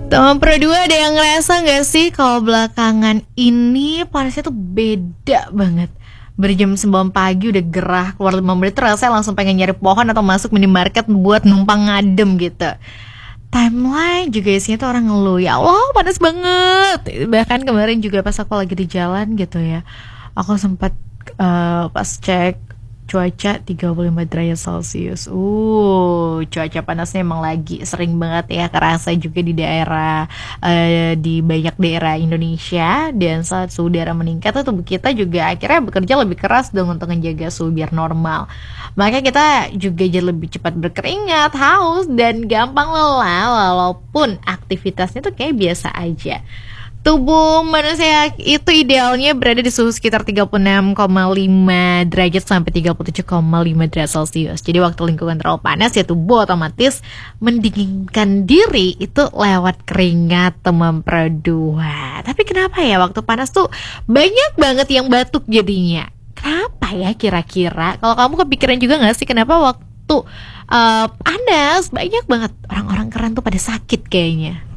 Teman Pro 2 ada yang ngerasa gak sih kalau belakangan ini panasnya tuh beda banget. Berjam 9 pagi udah gerah, keluar 5 menit tuh rasanya langsung pengen nyari pohon atau masuk minimarket buat numpang ngadem gitu. Timeline juga isinya tuh orang ngeluh, ya Allah panas banget. Bahkan kemarin juga pas aku lagi di jalan gitu ya, aku sempat pas cek cuaca 35 derajat Celcius. Cuaca panasnya emang lagi sering banget ya kerasa juga di daerah di banyak daerah Indonesia. Dan saat suhu udara meningkat tuh tubuh kita juga akhirnya bekerja lebih keras dong untuk menjaga suhu biar normal. Makanya kita juga jadi lebih cepat berkeringat, haus, dan gampang lelah walaupun aktivitasnya tuh kayak biasa aja. Tubuh manusia itu idealnya berada di suhu sekitar 36,5 derajat sampai 37,5 derajat Celcius. Jadi waktu lingkungan terlalu panas ya tubuh otomatis mendinginkan diri itu lewat keringat, teman Pro 2. Tapi kenapa ya waktu panas tuh banyak banget yang batuk jadinya? Kenapa ya kira-kira? Kalau kamu kepikiran juga gak sih kenapa waktu panas banyak banget orang-orang keren tuh pada sakit kayaknya?